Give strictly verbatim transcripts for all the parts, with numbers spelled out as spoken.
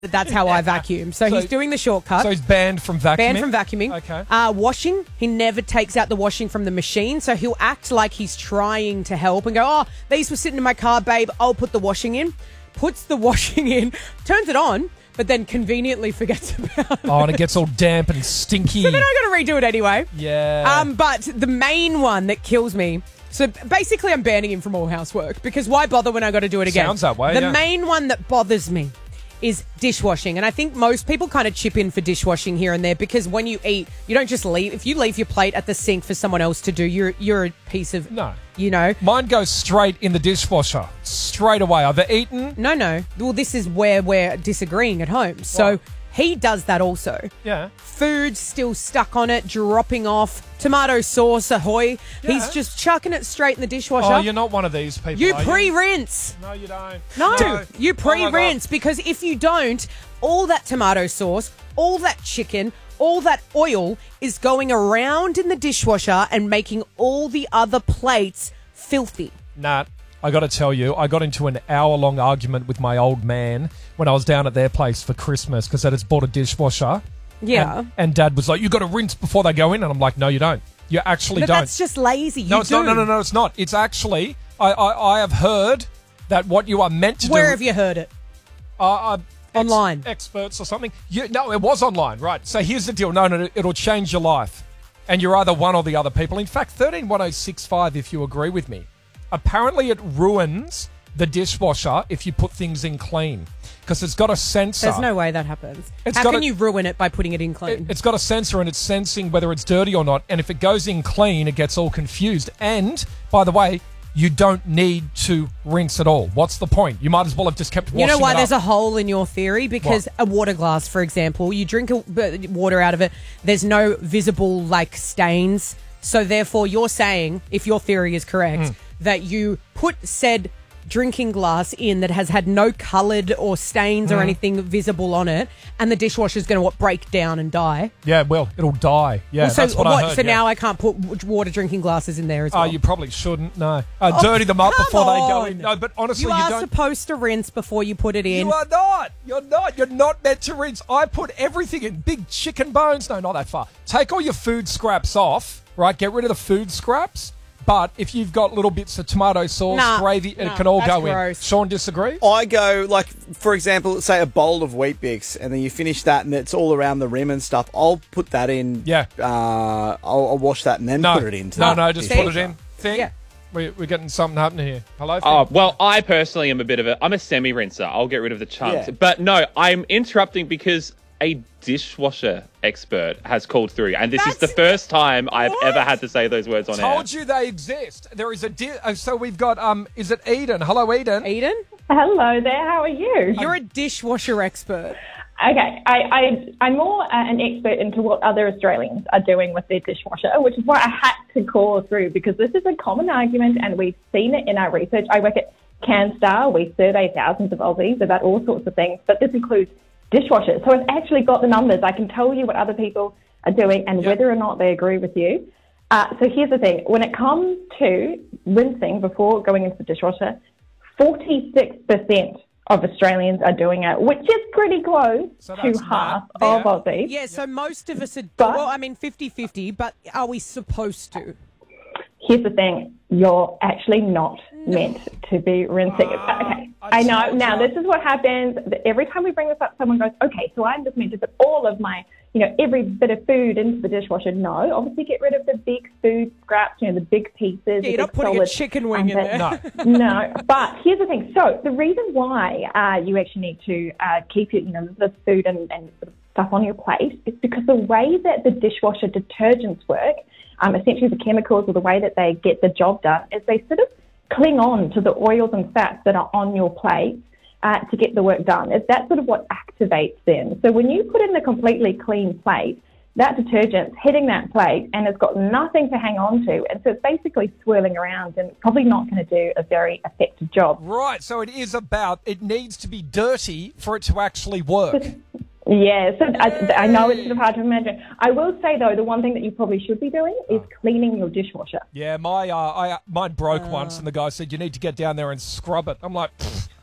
That's how I vacuum. So, So- he's doing the shortcut. So he's banned from vacuuming? Banned from vacuuming. Okay. Uh, washing, he never takes out the washing from the machine. So he'll act like he's trying to help and go, oh, these were sitting in my car, babe. I'll put the washing in. Puts the washing in, turns it on, but then conveniently forgets about it. Oh, and it gets all damp and stinky. So then I got to redo it anyway. Yeah. Um, but the main one that kills me. So basically, I'm banning him from all housework because why bother when I got to do it again? Sounds that way, The yeah. main one that bothers me is dishwashing. And I think most people kind of chip in for dishwashing here and there because when you eat, you don't just leave. If you leave your plate at the sink for someone else to do, you're you're a piece of, No. you know. Mine goes straight in the dishwasher. Straight away. I've eaten. No, no. Well, this is where we're disagreeing at home. So Right. he does that also. Yeah. Food still stuck on it, dropping off. Tomato sauce, ahoy. Yeah. He's just chucking it straight in the dishwasher. Oh, you're not one of these people, You are pre-rinse. No, you don't. No, you Oh, my God. pre-rinse because if you don't, all that tomato sauce, all that chicken, all that oil is going around in the dishwasher and making all the other plates filthy. Nat, I got to tell you, I got into an hour-long argument with my old man when I was down at their place for Christmas because they just bought a dishwasher. Yeah. And, and Dad was like, you got to rinse before they go in. And I'm like, no, you don't. You actually But don't. that's just lazy. You no, it's do. not. No, no, no, it's not. It's actually, I, I, I have heard that what you are meant to Where do... have you heard it? Uh, uh, ex- Online. Experts or something. You, no, it was online, right. So here's the deal. No, no, it'll change your life. And you're either one or the other people. In fact, thirteen one oh six five, if you agree with me. Apparently it ruins the dishwasher if you put things in clean. Because it's got a sensor. There's no way that happens. It's How got can a- you ruin it by putting it in clean? It, it's got a sensor and it's sensing whether it's dirty or not. And if it goes in clean, it gets all confused. And, by the way, you don't need to rinse at all. What's the point? You might as well have just kept washing You know why it there's up. a hole in your theory? Because What? a water glass, for example, you drink a, b- water out of it, there's no visible, like, stains. So, therefore, you're saying, if your theory is correct, Mm. that you put said drinking glass in that has had no coloured or stains or Mm. anything visible on it, and the dishwasher's going to, what, break down and die? Yeah, well, it'll die. Yeah, so, that's what, I heard. So yeah. now I can't put w- water drinking glasses in there as Oh, well? you probably shouldn't. No, uh, Oh, dirty them up come before they go in. on. No, but honestly, You you, are don't. supposed to rinse before you put it in. You are not. You're not. You're not meant to rinse. I put everything in. Big chicken bones. No, not that far. Take all your food scraps off. Right. Get rid of the food scraps. But if you've got little bits of tomato sauce, Nah, gravy, nah, it can all that's go gross. in. Sean disagrees? I go, like, for example, say a bowl of Wheat Bix, and then you finish that, and it's all around the rim and stuff. I'll put that in. Yeah. Uh, I'll, I'll wash that and then No. put it into. No, the no, just See? put it in. Thing. Yeah. We, we're getting something happening here. Hello? Thing? Oh, well, I personally am a bit of a... I'm a semi-rinser. I'll get rid of the chunks. Yeah. But no, I'm interrupting because a dishwasher expert has called through. And this is the That's- first time I've What? ever had to say those words on air. Told you they exist. There is a... Di- uh, so we've got... um. Is it Eden? Hello, Eden. Eden, Hello there, how are you? you're a dishwasher expert. Okay, I, I, I'm more uh, an expert into what other Australians are doing with their dishwasher, which is why I had to call through because this is a common argument and we've seen it in our research. I work at CanStar. We survey thousands of Aussies about all sorts of things, but this includes dishwashers. So I've actually got the numbers. I can tell you what other people are doing and Yep. whether or not they agree with you. Uh, so here's the thing. When it comes to rinsing before going into the dishwasher, forty-six percent of Australians are doing it, which is pretty close So to that's half not- of Aussies. Yeah, so most of us are, But- well, I mean fifty-fifty, but are we supposed to? Here's the thing. You're actually not meant to be rinsing. okay, I I know. told Now, ya. this is what happens. Every time we bring this up, someone goes, okay, so I'm just meant to put all of my, you know, every bit of food into the dishwasher. No, obviously get rid of the big food scraps, you know, the big pieces. Yeah, the you're not big putting a solid- chicken wing um, in that- there. No. No, but here's the thing. So the reason why uh, you actually need to uh, keep your, you know, the food and, and stuff on your plate is because the way that the dishwasher detergents work, um, essentially the chemicals or the way that they get the job done, is they sort of cling on to the oils and fats that are on your plate uh, to get the work done. It's that sort of what activates them. So when you put in a completely clean plate, that detergent's hitting that plate and it's got nothing to hang on to. And so it's basically swirling around and probably not going to do a very effective job. Right, so it is about... It needs to be dirty for it to actually work. Yeah, so I, I know it's sort of hard to imagine. I will say, though, the one thing that you probably should be doing is cleaning your dishwasher. Yeah, my uh, I, mine broke once, and the guy said, you need to get down there and scrub it. I'm like, "Pfft,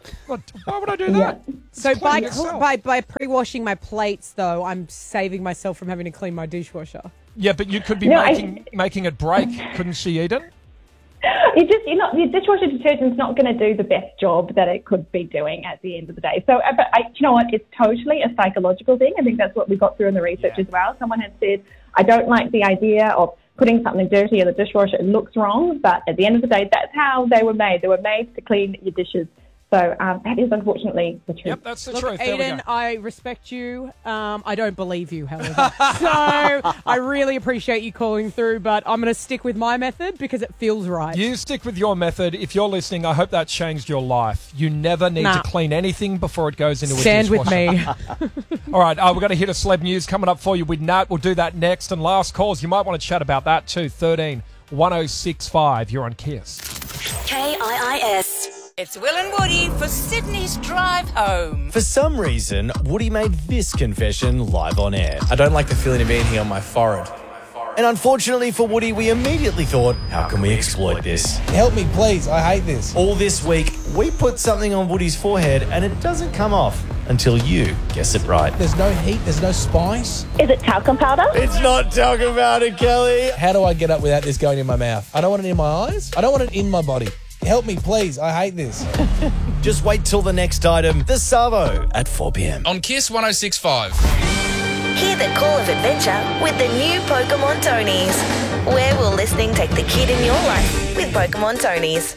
What, why would I do that? Yeah. So It's by, cleaning cl- itself. by by pre-washing my plates, though, I'm saving myself from having to clean my dishwasher. Yeah, but you could be No, I- making making it break, couldn't she, Eden? You just, you're not, your dishwasher detergent's not going to do the best job that it could be doing at the end of the day. So, uh, but I, you know what? It's totally a psychological thing. I think that's what we got through in the research Yeah. as well. Someone had said, I don't like the idea of putting something dirty in the dishwasher. It looks wrong, but at the end of the day, that's how they were made. They were made to clean your dishes. So um, that is unfortunately the truth. Yep, that's the Look, truth. There we Aiden, go. I respect you. Um, I don't believe you, however. So I really appreciate you calling through, but I'm going to stick with my method because it feels right. You stick with your method. If you're listening, I hope that changed your life. You never need Nah. to clean anything before it goes into Stand a with dishwasher. me. All right, uh, we're going to hit a celeb news coming up for you with Nat. We'll do that next. And last calls, you might want to chat about that too. thirteen one oh six five. You're on Kiss. K I I S. It's Will and Woody for Sydney's Drive Home. For some reason, Woody made this confession live on air. I don't like the feeling of anything on my forehead. And unfortunately for Woody, we immediately thought, how can we exploit this? Help me, please. I hate this. All this week, we put something on Woody's forehead and it doesn't come off until you guess it right. There's no heat. There's no spice. Is it talcum powder? It's not talking about it, Kelly. How do I get up without this going in my mouth? I don't want it in my eyes. I don't want it in my body. Help me, please. I hate this. Just wait till the next item, the Savo at four p.m. On Kiss one oh six point five. Hear the call of adventure with the new Pokemon Tonys. Where will listening take the kid in your life with Pokemon Tonys?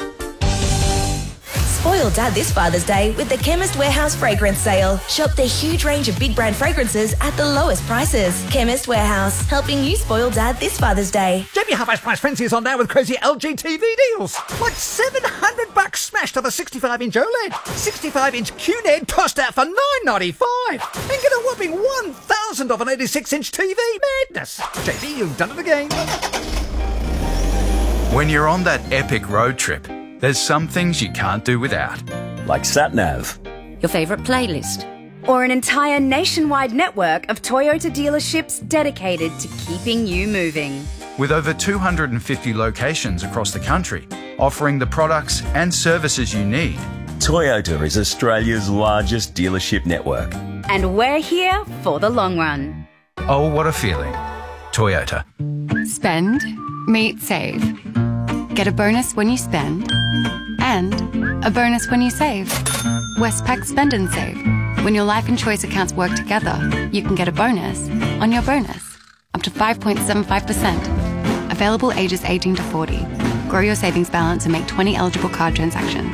Spoil Dad this Father's Day with the Chemist Warehouse Fragrance Sale. Shop their huge range of big brand fragrances at the lowest prices. Chemist Warehouse, helping you spoil Dad this Father's Day. J B Hi-Fi's Price Frenzy is on now with crazy L G T V deals. Like seven hundred bucks smashed off a sixty-five inch OLED. sixty-five inch Q N E D tossed out for nine ninety-five. And get a whopping one thousand off an eighty-six inch T V. Madness. J B, you've done it again. When you're on that epic road trip, there's some things you can't do without. Like SatNav. Your favourite playlist. Or an entire nationwide network of Toyota dealerships dedicated to keeping you moving. With over two hundred fifty locations across the country, offering the products and services you need. Toyota is Australia's largest dealership network. And we're here for the long run. Oh, what a feeling. Toyota. Spend, meet, save. Get a bonus when you spend, and a bonus when you save. Westpac Spend and Save. When your life and choice accounts work together, you can get a bonus on your bonus. Up to five point seven five percent. Available ages eighteen to forty. Grow your savings balance and make twenty eligible card transactions.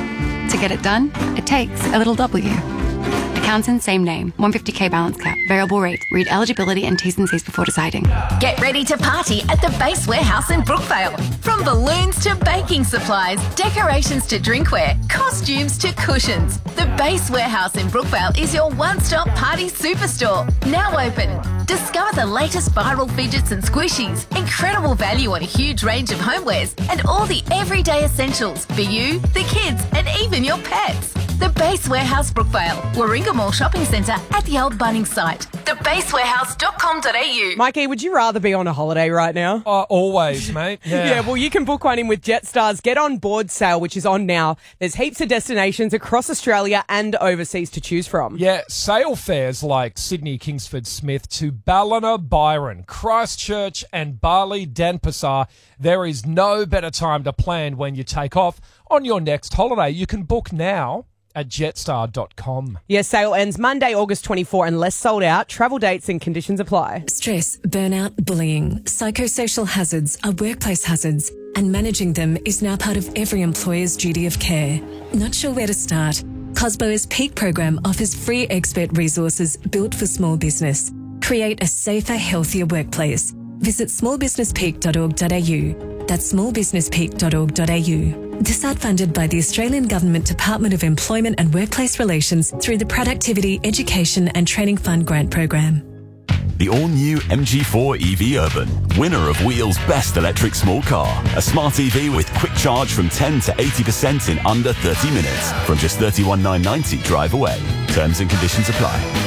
To get it done, it takes a little W. Accounts in same name. one hundred fifty k balance cap. Variable rate. Read eligibility and T's and C's before deciding. Get ready to party at the Base Warehouse in Brookvale. From balloons to baking supplies, decorations to drinkware, costumes to cushions. The Base Warehouse in Brookvale is your one-stop party superstore. Now open. Discover the latest viral fidgets and squishies, incredible value on a huge range of homewares, and all the everyday essentials for you, the kids, and even your pets. The Base Warehouse Brookvale, Warringah Mall Shopping Centre at the old Bunnings site. the base warehouse dot com dot a u. Mikey, would you rather be on a holiday right now? Uh, always, mate. Yeah. Yeah, well, you can book one in with Jetstar's Get On Board sale, which is on now. There's heaps of destinations across Australia and overseas to choose from. Yeah, sale fares like Sydney, Kingsford, Smith to Ballina, Byron, Christchurch and Bali, Denpasar. There is no better time to plan when you take off on your next holiday. You can book now at jetstar dot com. Yes, sale ends Monday, August twenty-fourth, unless sold out. Travel dates and conditions apply. Stress, burnout, bullying, psychosocial hazards are workplace hazards, and managing them is now part of every employer's duty of care. Not sure where to start? Cosbo's Peak program offers free expert resources built for small business. Create a safer, healthier workplace. Visit small business peak dot org dot a u. That's small business peak dot org dot a u. This ad funded by the Australian Government Department of Employment and Workplace Relations through the Productivity, Education and Training Fund grant program. The all-new M G four E V Urban, winner of Wheel's Best Electric Small Car. A smart E V with quick charge from ten to eighty percent in under thirty minutes. From just thirty-one thousand nine hundred ninety drive away. Terms and conditions apply.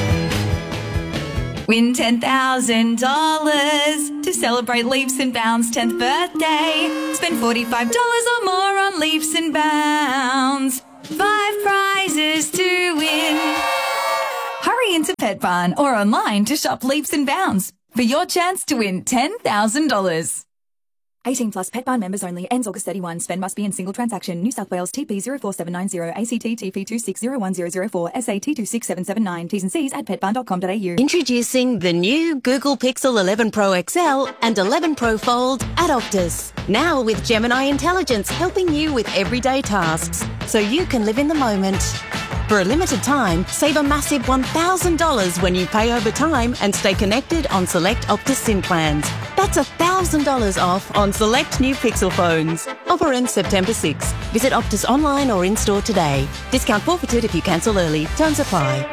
Win ten thousand dollars to celebrate Leaps and Bounds' tenth birthday. Spend forty-five dollars or more on Leaps and Bounds. Five prize prizes to win. Hurry into Pet Barn or online to shop Leaps and Bounds for your chance to win ten thousand dollars. eighteen plus Pet Barn members only. Ends August thirty-first. Spend must be in single transaction. New South Wales T P zero four seven nine zero, A C T T P two six zero one zero zero four, S A T two six seven seven nine. T's and C's at pet barn dot com dot a u. Introducing the new Google Pixel eleven Pro X L and eleven Pro Fold at Optus. Now with Gemini Intelligence helping you with everyday tasks so you can live in the moment. For a limited time, save a massive one thousand dollars when you pay over time and stay connected on select Optus SIM plans. That's one thousand dollars off on select new Pixel phones. Offer ends September sixth. Visit Optus online or in-store today. Discount forfeited if you cancel early. Terms apply.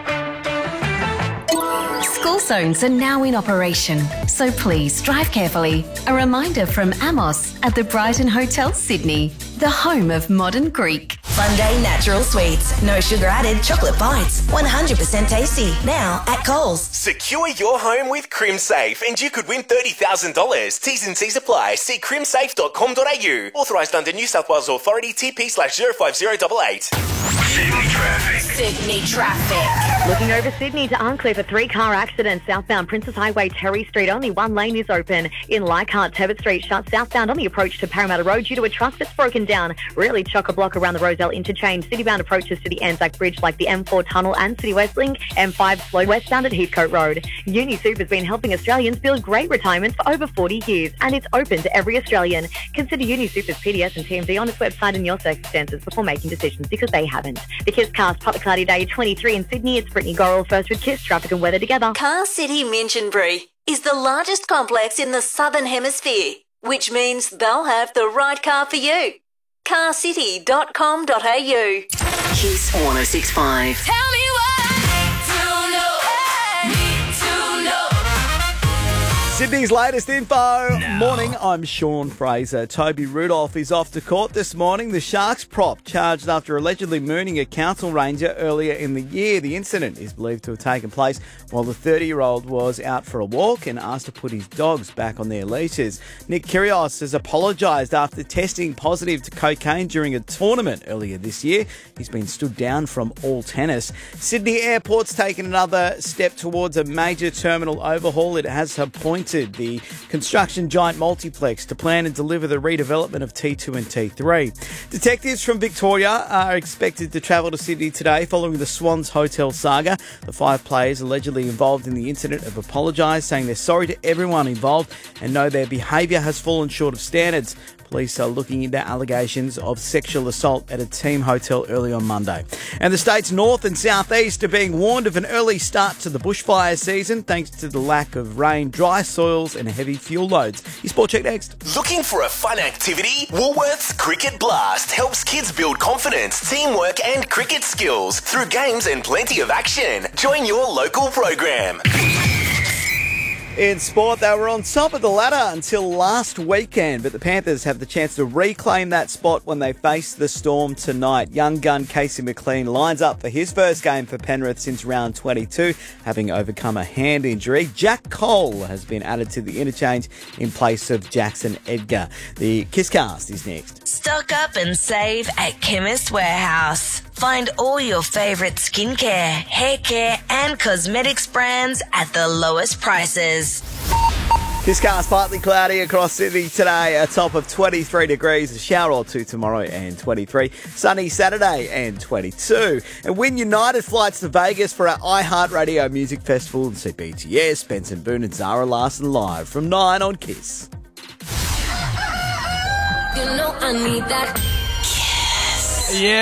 School zones are now in operation, so please drive carefully. A reminder from Amos at the Brighton Hotel, Sydney, the home of modern Greek. Funday Natural Sweets. No sugar added chocolate bites. one hundred percent tasty. Now at Coles. Secure your home with CrimSafe and you could win thirty thousand dollars. T's and C's apply. See crim safe dot com dot a u. Authorised under New South Wales Authority T P slash zero five zero eight eight. Sydney traffic. Sydney traffic. Looking over Sydney to Arncliffe, a three-car accident. Southbound Princess Highway, Terry Street. Only one lane is open. In Leichhardt, Turbot Street shut southbound on the approach to Parramatta Road due to a truck that's broken down. Really chock-a-block around the Roselle interchange. Citybound approaches to the Anzac Bridge like the M four Tunnel and City West Link. M five slow westbound at Heathcote Road. UniSuper has been helping Australians build great retirement for over forty years, and it's open to every Australian. Consider UniSuper's P D S and T M D on its website and your circumstances before making decisions, because they haven't. The Kiss Cast, partly cloudy day, twenty-three in Sydney. It's Brittany Gorrell first with Kiss traffic and weather together. Car City Minchinbury is the largest complex in the Southern Hemisphere, which means they'll have the right car for you. car city dot com dot a u. Kiss one oh six point five. Tell me Sydney's latest info. Morning, I'm Sean Fraser. Toby Rudolph is off to court this morning. The Sharks prop charged after allegedly mooning a council ranger earlier in the year. The incident is believed to have taken place while the thirty-year-old was out for a walk and asked to put his dogs back on their leashes. Nick Kyrgios has apologised after testing positive to cocaine during a tournament earlier this year. He's been stood down from all tennis. Sydney Airport's taken another step towards a major terminal overhaul. It has appointed the construction giant Multiplex to plan and deliver the redevelopment of T two and T three. Detectives from Victoria are expected to travel to Sydney today following the Swans Hotel saga. The five players allegedly involved in the incident have apologised, saying they're sorry to everyone involved and know their behaviour has fallen short of standards. Police are looking into allegations of sexual assault at a team hotel early on Monday. And the state's north and southeast are being warned of an early start to the bushfire season thanks to the lack of rain, dry soils and heavy fuel loads. Your Sport Check next. Looking for a fun activity? Woolworths Cricket Blast helps kids build confidence, teamwork and cricket skills through games and plenty of action. Join your local program. In sport, they were on top of the ladder until last weekend, but the Panthers have the chance to reclaim that spot when they face the Storm tonight. Young gun Casey McLean lines up for his first game for Penrith since round twenty-two, having overcome a hand injury. Jack Cole has been added to the interchange in place of Jackson Edgar. The Kisscast is next. Stock up and save at Chemist Warehouse. Find all your favourite skincare, hair care and cosmetics brands at the lowest prices. Kisscast partly cloudy across Sydney today, a top of twenty-three degrees, a shower or two tomorrow and twenty-three, sunny Saturday and twenty-two. And win United flights to Vegas for our iHeartRadio Music Festival and see B T S, Benson Boone and Zara Larson live from nine on Kiss. You know I need that. Yeah.